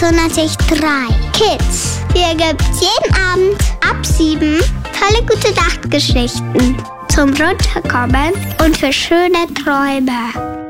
883 Kids. Hier gibt's jeden Abend ab 7 tolle gute Nachtgeschichten zum Runterkommen und für schöne Träume.